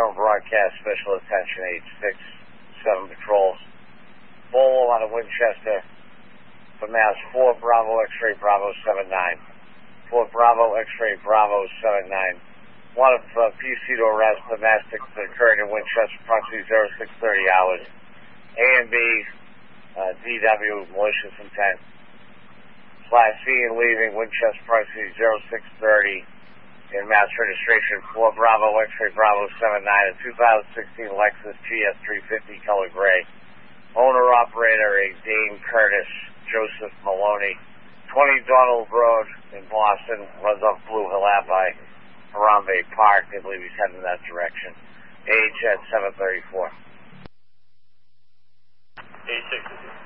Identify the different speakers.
Speaker 1: Current broadcast, special attention, 867 patrols. Bolo out of Winchester for Mass 4 Bravo X-ray Bravo 79. 4 Bravo X-ray Bravo 79. One of PC to arrest domestics that occurred in Winchester approximately 0630 hours. A and B, DW, malicious intent. Class C and leaving Winchester approximately 0630 in Mass registration 4 Bravo X-ray Bravo 79, a 2016 Lexus GS 350 color gray. Owner operator a Dane Curtis Joseph Maloney. 20 Donald Road in Boston, runs off Blue Hill Ave by Harambe Park. I believe he's heading in that direction. Age at 734.
Speaker 2: 86.